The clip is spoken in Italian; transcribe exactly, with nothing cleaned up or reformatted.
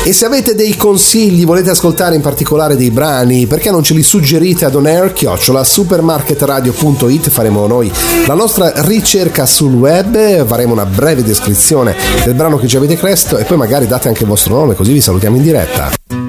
E se avete dei consigli, volete ascoltare in particolare dei brani, perché non ce li suggerite ad onair chiocciola supermarketradio punto it? Faremo noi la nostra ricerca sul web, faremo una breve descrizione del brano che ci avete chiesto e poi magari date anche il vostro nome, così vi salutiamo in diretta.